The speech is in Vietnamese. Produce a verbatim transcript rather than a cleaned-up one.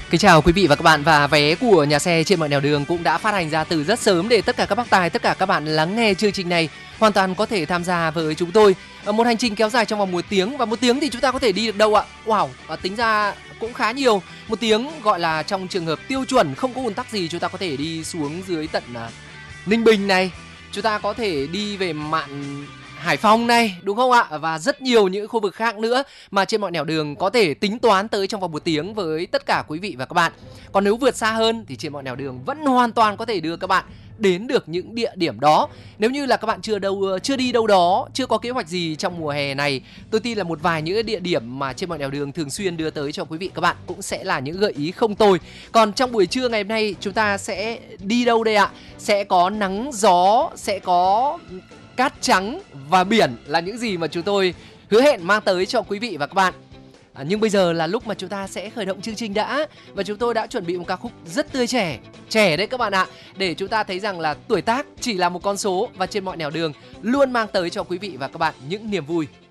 Kính chào quý vị và các bạn, và vé của nhà xe trên mọi nẻo đường cũng đã phát hành ra từ rất sớm để tất cả các bác tài, tất cả các bạn lắng nghe chương trình này hoàn toàn có thể tham gia với chúng tôi. Một hành trình kéo dài trong vòng một tiếng, và một tiếng thì chúng ta có thể đi được đâu ạ? Wow, và tính ra cũng khá nhiều. Một tiếng gọi là trong trường hợp tiêu chuẩn không có ùn tắc gì, chúng ta có thể đi xuống dưới tận uh, Ninh Bình này, chúng ta có thể đi về mạn Hải Phòng này, đúng không ạ? Và rất nhiều những khu vực khác nữa mà trên mọi nẻo đường có thể tính toán tới trong vòng một tiếng với tất cả quý vị và các bạn. Còn nếu vượt xa hơn thì trên mọi nẻo đường vẫn hoàn toàn có thể đưa các bạn đến được những địa điểm đó. Nếu như là các bạn chưa đâu chưa đi đâu đó, chưa có kế hoạch gì trong mùa hè này, tôi tin là một vài những địa điểm mà trên mọi nẻo đường thường xuyên đưa tới cho quý vị các bạn cũng sẽ là những gợi ý không tồi. Còn trong buổi trưa ngày hôm nay chúng ta sẽ đi đâu đây ạ? Sẽ có nắng gió, sẽ có cát trắng và biển là những gì mà chúng tôi hứa hẹn mang tới cho quý vị và các bạn. À, nhưng bây giờ là lúc mà chúng ta sẽ khởi động chương trình đã. Và chúng tôi đã chuẩn bị một ca khúc rất tươi trẻ, trẻ đấy các bạn ạ, để chúng ta thấy rằng là tuổi tác chỉ là một con số, và trên mọi nẻo đường luôn mang tới cho quý vị và các bạn những niềm vui.